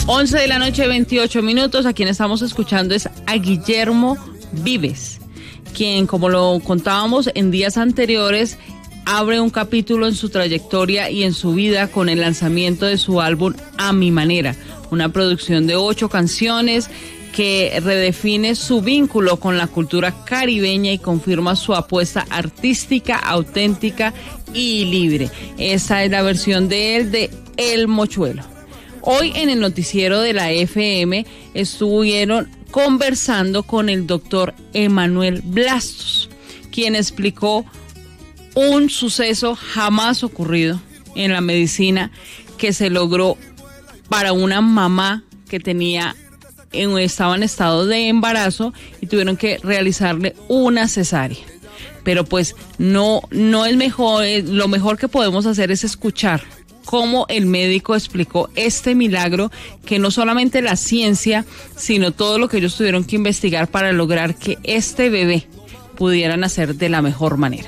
11 de la noche, 28 minutos. A quien estamos escuchando es a Guillermo Vives, quien, como lo contábamos en días anteriores, abre un capítulo en su trayectoria y en su vida con el lanzamiento de su álbum A Mi Manera, una producción de 8 canciones que redefine su vínculo con la cultura caribeña y confirma su apuesta artística, auténtica y libre. Esa es la versión de él de El Mochuelo. Hoy en el noticiero de la FM estuvieron conversando con el doctor Emanuel Blastos, quien explicó un suceso jamás ocurrido en la medicina que se logró para una mamá que estaba en estado de embarazo y tuvieron que realizarle una cesárea. Pero pues no es mejor, lo mejor que podemos hacer es escuchar cómo el médico explicó este milagro, que no solamente la ciencia, sino todo lo que ellos tuvieron que investigar para lograr que este bebé pudiera nacer de la mejor manera.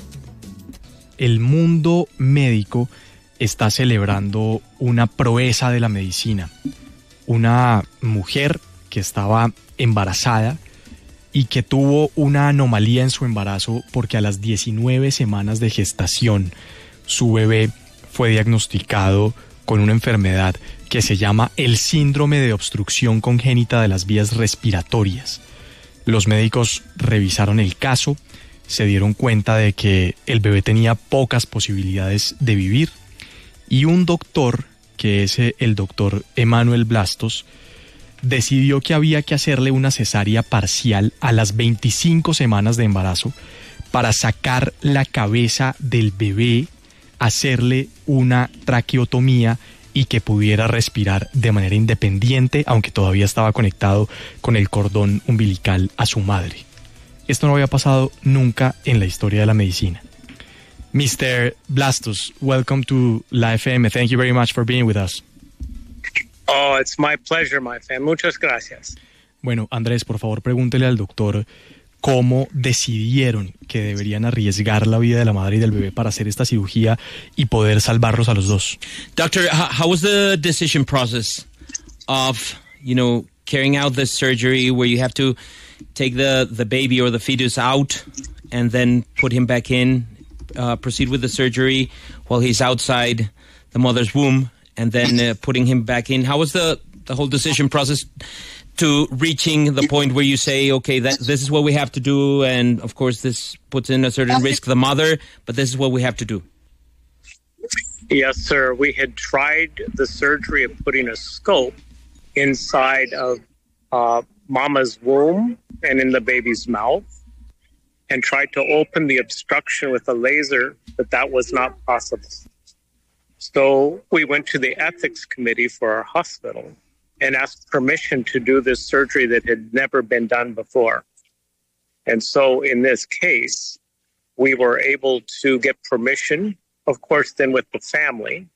El mundo médico está celebrando una proeza de la medicina. Una mujer que estaba embarazada y que tuvo una anomalía en su embarazo porque a las 19 semanas de gestación su bebé fue diagnosticado con una enfermedad que se llama el síndrome de obstrucción congénita de las vías respiratorias. Los médicos revisaron el caso, se dieron cuenta de que el bebé tenía pocas posibilidades de vivir y un doctor, que es el doctor Emanuel Blastos, decidió que había que hacerle una cesárea parcial a las 25 semanas de embarazo para sacar la cabeza del bebé, hacerle una traqueotomía y que pudiera respirar de manera independiente, aunque todavía estaba conectado con el cordón umbilical a su madre. Esto no había pasado nunca en la historia de la medicina. Mr. Blastos, welcome to La FM. Thank you very much for being with us. Oh, it's my pleasure, my friend. Muchas gracias. Bueno, Andrés, por favor, pregúntele al doctor cómo decidieron que deberían arriesgar la vida de la madre y del bebé para hacer esta cirugía y poder salvarlos a los dos. Doctor, how was the decision process of, carrying out this surgery where you have to take the baby or the fetus out and then put him back in, proceed with the surgery while he's outside the mother's womb and then putting him back in? How was the whole decision process to reaching the point where you say, okay, this is what we have to do, and of course this puts in a certain risk the mother, but this is what we have to do? Yes, sir. We had tried the surgery of putting a scope inside of mama's womb and in the baby's mouth, and tried to open the obstruction with a laser, but that was not possible. So we went to the ethics committee for our hospital and asked permission to do this surgery that had never been done before. And so in this case, we were able to get permission, of course, then with the family,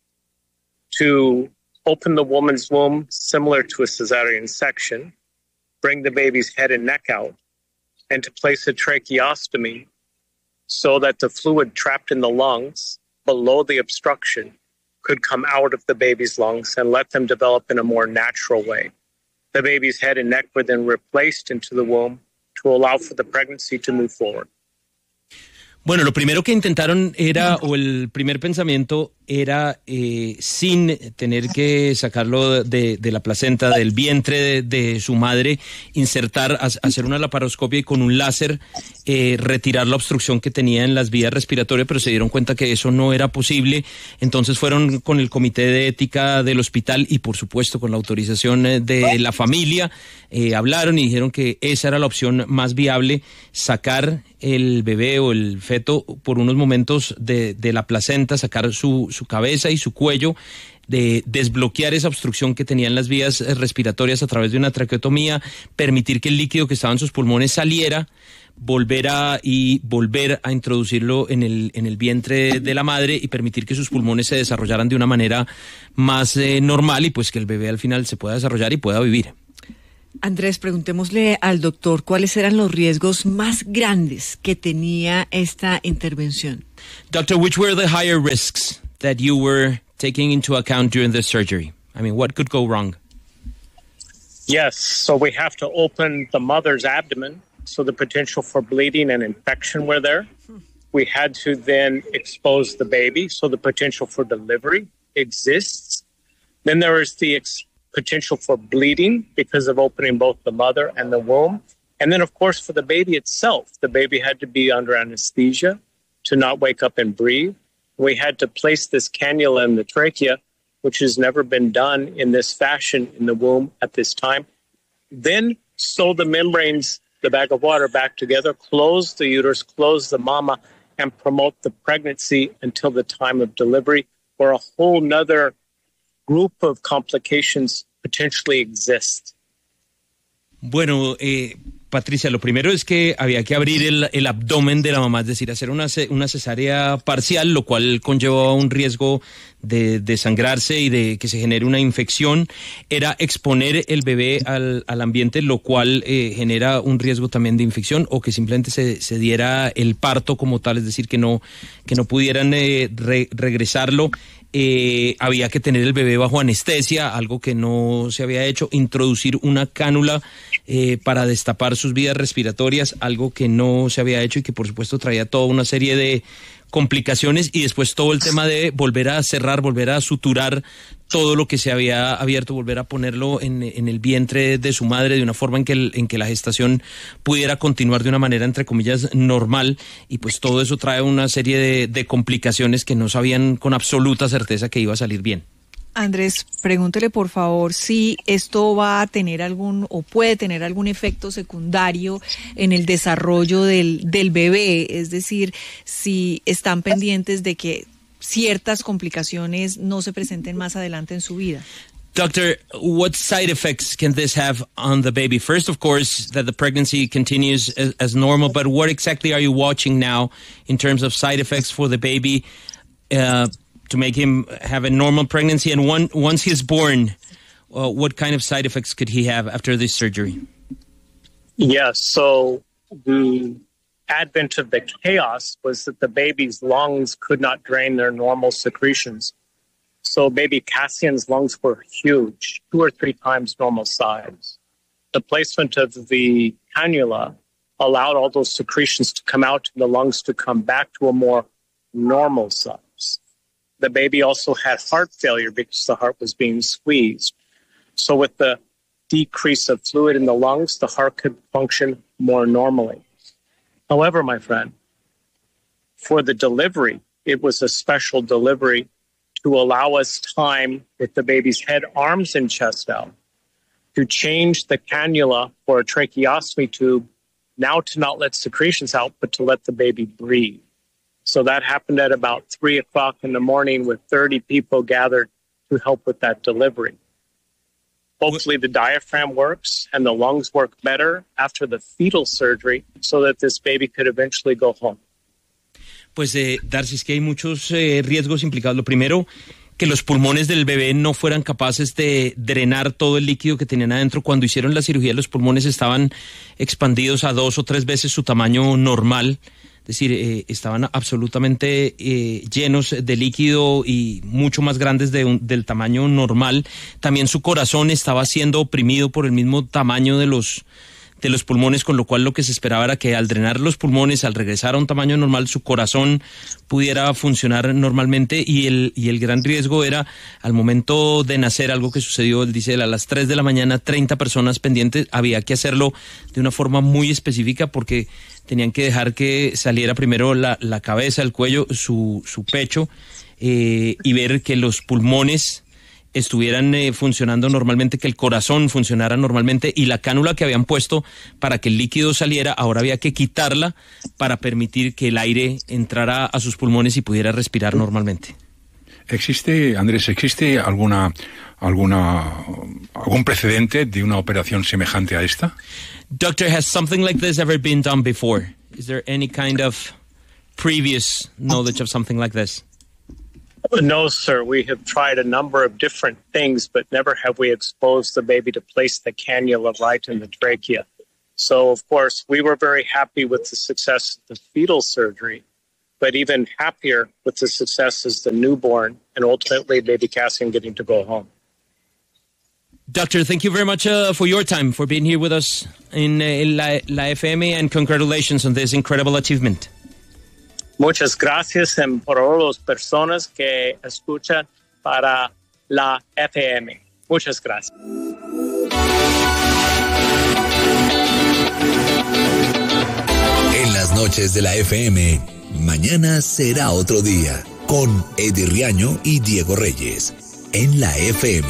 to open the woman's womb similar to a cesarean section, bring the baby's head and neck out, and to place a tracheostomy so that the fluid trapped in the lungs below the obstruction could come out of the baby's lungs and let them develop in a more natural way. The baby's head and neck were then replaced into the womb to allow for the pregnancy to move forward. Bueno, lo primero que intentaron o el primer pensamiento era, sin tener que sacarlo de la placenta, del vientre de su madre, hacer una laparoscopia y con un láser retirar la obstrucción que tenía en las vías respiratorias, pero se dieron cuenta que eso no era posible. Entonces fueron con el comité de ética del hospital y por supuesto con la autorización de la familia, hablaron y dijeron que esa era la opción más viable, sacar el bebé o el feto por unos momentos de la placenta, sacar su cabeza y su cuello, de desbloquear esa obstrucción que tenían las vías respiratorias a través de una traqueotomía, permitir que el líquido que estaba en sus pulmones saliera, volver a introducirlo en el vientre de la madre y permitir que sus pulmones se desarrollaran de una manera más normal y pues que el bebé al final se pueda desarrollar y pueda vivir. Andrés, preguntémosle al doctor cuáles eran los riesgos más grandes que tenía esta intervención. Doctor, which were the higher risks that you were taking into account during this surgery? I mean, what could go wrong? Yes, so we have to open the mother's abdomen, so the potential for bleeding and infection were there. We had to then expose the baby, so the potential for delivery exists. Then there is the potential for bleeding because of opening both the mother and the womb. And then, of course, for the baby itself, the baby had to be under anesthesia to not wake up and breathe. We had to place this cannula in the trachea, which has never been done in this fashion in the womb at this time. Then sew the membranes, the bag of water, back together, close the uterus, close the mama, and promote the pregnancy until the time of delivery, where a whole nother group of complications potentially exist. Bueno, Patricia, lo primero es que había que abrir el abdomen de la mamá, es decir, hacer una cesárea parcial, lo cual conllevaba un riesgo de desangrarse y de que se genere una infección. Era exponer el bebé al ambiente, lo cual genera un riesgo también de infección, o que simplemente se diera el parto como tal, es decir, que no pudieran regresarlo. Había que tener el bebé bajo anestesia, algo que no se había hecho, introducir una cánula para destapar sus vías respiratorias, algo que no se había hecho y que por supuesto traía toda una serie de complicaciones, y después todo el tema de volver a cerrar, volver a suturar todo lo que se había abierto, volver a ponerlo en el vientre de su madre de una forma en que la gestación pudiera continuar de una manera, entre comillas, normal, y pues todo eso trae una serie de complicaciones que no sabían con absoluta certeza que iba a salir bien. Andrés, pregúntele por favor si esto va a tener algún o puede tener algún efecto secundario en el desarrollo del bebé, es decir, si están pendientes de que ciertas complicaciones no se presenten más adelante en su vida. Doctor, what side effects can this have on the baby? First, of course, that the pregnancy continues as normal, but what exactly are you watching now in terms of side effects for the baby to make him have a normal pregnancy? And once he's born, what kind of side effects could he have after this surgery? Yes, so the advent of the chaos was that the baby's lungs could not drain their normal secretions. So baby Cassian's lungs were huge, 2 or 3 times normal size. The placement of the cannula allowed all those secretions to come out and the lungs to come back to a more normal size. The baby also had heart failure because the heart was being squeezed. So with the decrease of fluid in the lungs, the heart could function more normally. However, my friend, for the delivery, it was a special delivery to allow us time with the baby's head, arms, and chest out to change the cannula for a tracheostomy tube, now to not let secretions out, but to let the baby breathe. So that happened at about 3 o'clock in the morning with 30 people gathered to help with that delivery. Hopefully the diaphragm works and the lungs work better after the fetal surgery so that this baby could eventually go home. Pues, Darcy, es que hay muchos riesgos implicados. Lo primero, que los pulmones del bebé no fueran capaces de drenar todo el líquido que tenían adentro. Cuando hicieron la cirugía, los pulmones estaban expandidos a 2 o 3 veces su tamaño normal. Es decir, estaban absolutamente llenos de líquido y mucho más grandes del tamaño normal. También su corazón estaba siendo oprimido por el mismo tamaño de los pulmones, con lo cual lo que se esperaba era que al drenar los pulmones, al regresar a un tamaño normal, su corazón pudiera funcionar normalmente, y el gran riesgo era al momento de nacer, algo que sucedió, él dice, a las 3 de la mañana, 30 personas pendientes, había que hacerlo de una forma muy específica porque tenían que dejar que saliera primero la cabeza, el cuello, su pecho, y ver que los pulmones estuvieran funcionando normalmente, que el corazón funcionara normalmente, y la cánula que habían puesto para que el líquido saliera, ahora había que quitarla para permitir que el aire entrara a sus pulmones y pudiera respirar normalmente. Andrés, ¿existe algún precedente de una operación semejante a esta? Doctor, has something like this ever been done before? Is there any kind of previous knowledge of something like this? No, sir. We have tried a number of different things, but never have we exposed the baby to place the cannula right in the trachea. So, of course, we were very happy with the success of the fetal surgery, but even happier with the success as the newborn and ultimately baby Cassian getting to go home. Doctor, thank you very much for your time, for being here with us in La FM, and congratulations on this incredible achievement. Muchas gracias por todas las personas que escuchan para la FM. Muchas gracias. En las noches de la FM, mañana será otro día, con Eddie Riaño y Diego Reyes, en la FM.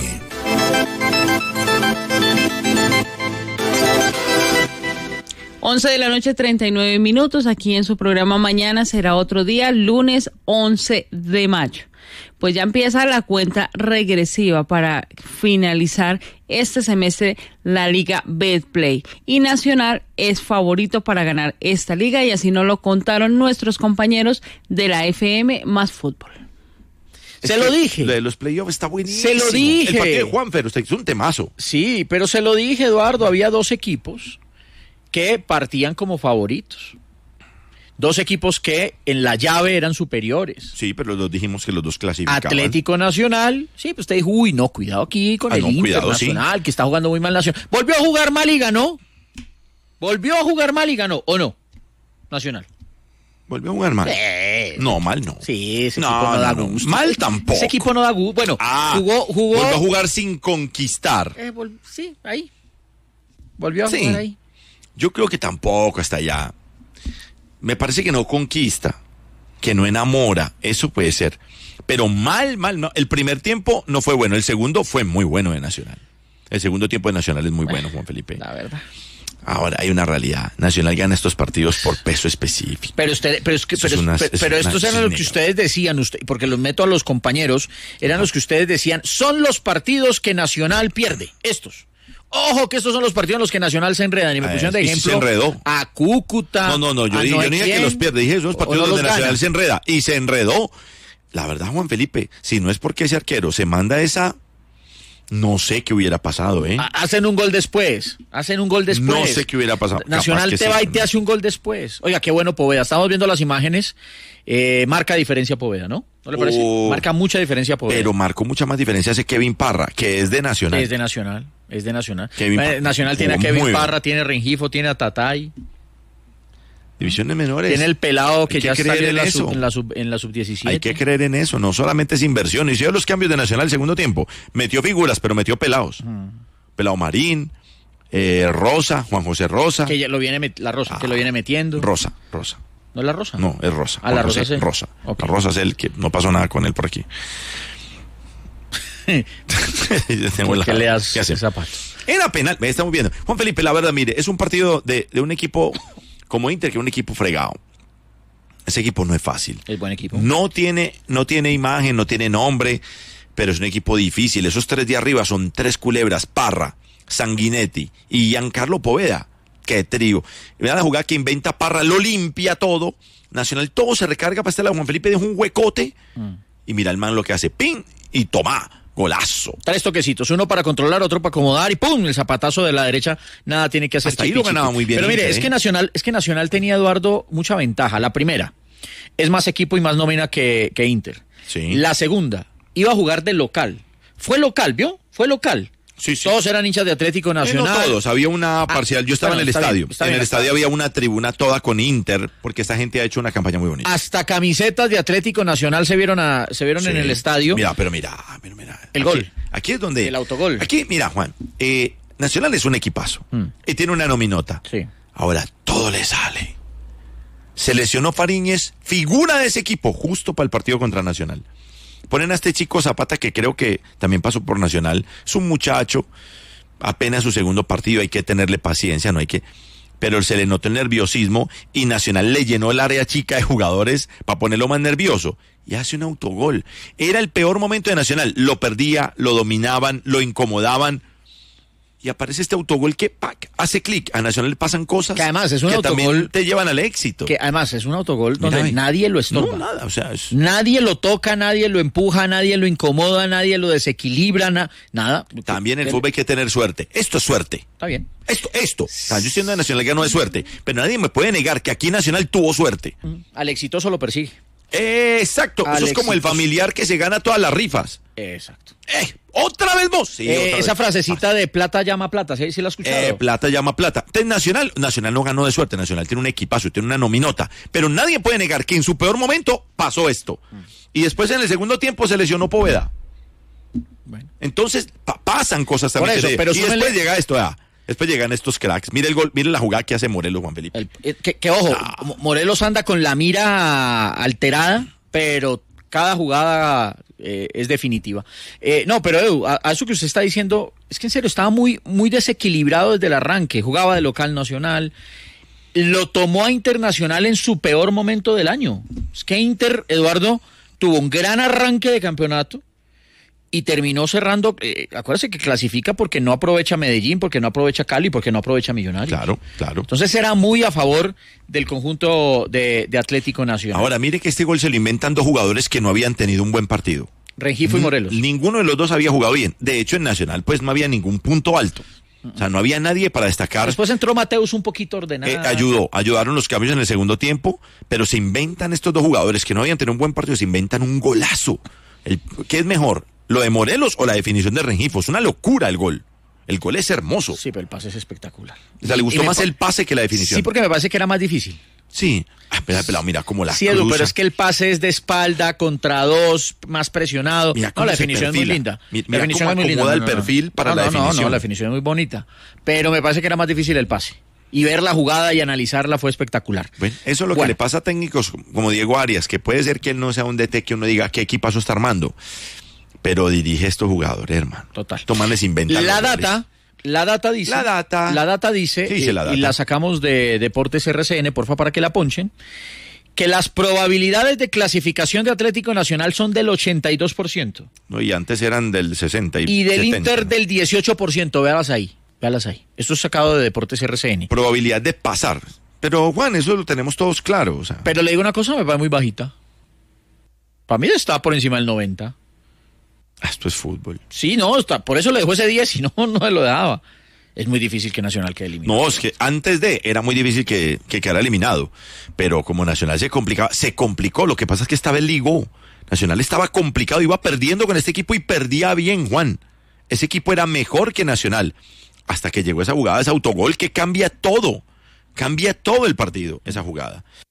11:39 a.m, aquí en su programa Mañana será otro día, lunes 11 de mayo. Pues ya empieza la cuenta regresiva para finalizar este semestre la Liga Betplay. Y Nacional es favorito para ganar esta liga, y así nos lo contaron nuestros compañeros de la FM Más Fútbol. Se lo dije. Lo de los playoffs está buenísimo. Se lo dije. El partido de Juanfer, usted es un temazo. Sí, pero se lo dije, Eduardo, había dos equipos que partían como favoritos. Dos equipos que en la llave eran superiores. Sí, pero los dos dijimos que los dos clasificaban. Atlético Nacional, sí, pues usted dijo, uy, no, cuidado aquí con el Internacional, sí, que está jugando muy mal Nacional. ¿Volvió a jugar mal y ganó? ¿Volvió a jugar mal y ganó o no? Nacional. ¿Volvió a jugar mal? No, mal no. Sí, ese equipo no da gusto. Mal tampoco. Ese equipo no da gusto. Bueno, jugó. Volvió a jugar sin conquistar. Sí, ahí. Volvió a jugar ahí. Yo creo que tampoco hasta allá. Me parece que no conquista, que no enamora, eso puede ser. Pero mal, no. El primer tiempo no fue bueno, el segundo fue muy bueno de Nacional. El segundo tiempo de Nacional es muy bueno, Juan Felipe. La verdad. Ahora, hay una realidad. Nacional gana estos partidos por peso específico. Pero estos eran lo que ustedes decían, porque los meto a los compañeros, eran los que ustedes decían, son los partidos que Nacional pierde, estos. Ojo que estos son los partidos en los que Nacional se enreda. Y me pusieron de ejemplo se enredó. A Cúcuta. No, yo dije que los pierde. Dije, son los partidos donde Nacional se enreda. Y se enredó. La verdad, Juan Felipe, si no es porque ese arquero se manda esa... No sé qué hubiera pasado, ¿eh? Hacen un gol después. No sé qué hubiera pasado. Nacional te va y te hace un gol después. Oiga, qué bueno Poveda. Estamos viendo las imágenes. Marca diferencia Poveda, ¿no? ¿No le parece? Marca mucha diferencia Poveda. Pero marcó mucha más diferencia ese Kevin Parra, que es de Nacional. Es de Nacional. Nacional tiene a Kevin Parra, tiene a Rengifo, tiene a Tatay. Divisiones menores. Tiene el pelado que ya está en la sub-17. Hay que creer en eso, no solamente es inversión. Hicieron los cambios de Nacional el segundo tiempo. Metió figuras, pero metió pelados. Pelado Marín, Rosa, Juan José Rosa. Que lo viene metiendo. Rosa. ¿No es la Rosa? No, es Rosa. La Rosa es él. Rosa. Okay. La Rosa es él, que no pasó nada con él por aquí. ¿Qué le das ese zapato? Era penal, me estamos viendo. Juan Felipe, la verdad, mire, es un partido de un equipo como Inter, que es un equipo fregado. Ese equipo no es fácil. Es buen equipo. No tiene imagen, no tiene nombre, pero es un equipo difícil. Esos tres de arriba son tres culebras: Parra, Sanguinetti y Giancarlo Poveda. Qué trío. Mira la jugada que inventa Parra, lo limpia todo. Nacional todo se recarga para este lado. Juan Felipe deja un huecote y mira el man lo que hace. ¡Pin! Y toma. Golazo. 3 toquecitos, uno para controlar, otro para acomodar y ¡pum! El zapatazo de la derecha, nada tiene que hacer. Hasta ahí lo ganaba muy bien. Pero mire, es que Nacional tenía, Eduardo, mucha ventaja. La primera, es más equipo y más nómina que Inter. Sí. La segunda, iba a jugar de local. Fue local, ¿vio? Fue local. Sí. Todos eran hinchas de Atlético Nacional. No todos, había una parcial. Yo estaba en el estadio. En el estadio había una tribuna toda con Inter, porque esta gente ha hecho una campaña muy bonita. Hasta camisetas de Atlético Nacional se vieron en el estadio. Mira. El gol. Aquí es donde... El autogol. Aquí, mira, Juan, Nacional es un equipazo y tiene una nominota. Sí. Ahora, todo le sale. Se lesionó Fariñez, figura de ese equipo, justo para el partido contra Nacional. Ponen a este chico Zapata, que creo que también pasó por Nacional. Es un muchacho, apenas su segundo partido, hay que tenerle paciencia, pero se le notó el nerviosismo y Nacional le llenó el área chica de jugadores para ponerlo más nervioso. Y hace un autogol. Era el peor momento de Nacional. Lo perdía, lo dominaban, lo incomodaban. Y aparece este autogol que hace clic. A Nacional le pasan cosas que además es un autogol también te llevan al éxito. Que además es un autogol donde nadie lo estorba. No, nada, o sea, nadie lo toca, nadie lo empuja, nadie lo incomoda, nadie lo desequilibra, nada. También en el fútbol hay que tener suerte. Esto es suerte. Está bien. Esto. O sea, yo siendo de Nacional que no es suerte, pero nadie me puede negar que aquí Nacional tuvo suerte. Al exitoso lo persigue. Exacto. Eso es como el familiar que se gana todas las rifas. Exacto. ¿Otra vez vos? Sí, otra esa vez. frasecita de plata llama plata, ¿sí la has escuchado? Plata llama plata. Nacional no ganó de suerte, Nacional tiene un equipazo, tiene una nominota, pero nadie puede negar que en su peor momento pasó esto. Y después en el segundo tiempo se lesionó Poveda. Bueno. Entonces pasan cosas también. Por eso, pero y después llega esto, después llegan estos cracks. Mire el gol, mire la jugada que hace Morelos, Juan Felipe. Que ojo, Morelos anda con la mira alterada, pero cada jugada es definitiva. No, pero Edu, a eso que usted está diciendo, es que en serio estaba muy desequilibrado desde el arranque. Jugaba de local Nacional, lo tomó a Internacional en su peor momento del año. Es que Inter, Eduardo, tuvo un gran arranque de campeonato y terminó cerrando, acuérdese que clasifica porque no aprovecha Medellín, porque no aprovecha Cali, porque no aprovecha Millonarios. Claro. Entonces era muy a favor del conjunto de Atlético Nacional. Ahora, mire que este gol se lo inventan dos jugadores que no habían tenido un buen partido. Rengifo y Morelos. Ninguno de los dos había jugado bien. De hecho, en Nacional pues no había ningún punto alto. O sea, no había nadie para destacar. Después entró Mateus un poquito ordenado. Ayudaron los cambios en el segundo tiempo, pero se inventan estos dos jugadores que no habían tenido un buen partido, se inventan un golazo. ¿Qué es mejor? ¿Lo de Morelos o la definición de Rengifo? Es una locura el gol. El gol es hermoso. Sí, pero el pase es espectacular. O sea, le gustó más el pase que la definición. Sí, porque me parece que era más difícil. Sí. Pelado, mira cómo la cruza. Sí, Edu, pero es que el pase es de espalda, contra dos, más presionado. Mira la definición es muy linda. Mira cómo acomoda el perfil para la definición. No, la definición es muy bonita. Pero me parece que era más difícil el pase. Y ver la jugada y analizarla fue espectacular. Bueno, eso es lo que le pasa a técnicos como Diego Arias, que puede ser que él no sea un DT que uno diga qué equipazo está armando. Pero dirige estos jugadores, hermano. Total. Tomarles inventar. La data dice. La data dice. ¿Qué dice la data? Y la sacamos de Deportes RCN, porfa, para que la ponchen. Que las probabilidades de clasificación de Atlético Nacional son del 82%. No, y antes eran del 60%. Y del 70%. Inter del 18%. Véalas ahí. Esto es sacado de Deportes RCN. Probabilidad de pasar. Pero, Juan, eso lo tenemos todos claro. O sea. Pero le digo una cosa, me parece muy bajita. Para mí está por encima del 90%. Esto es fútbol. Sí, no, por eso le dejó ese 10, si no se lo dejaba. Es muy difícil que Nacional quede eliminado. No, es que antes era muy difícil que quedara eliminado. Pero como Nacional se complicó. Lo que pasa es que esta vez ligó. Nacional estaba complicado, iba perdiendo con este equipo y perdía bien, Juan. Ese equipo era mejor que Nacional. Hasta que llegó esa jugada, ese autogol que cambia todo el partido, esa jugada.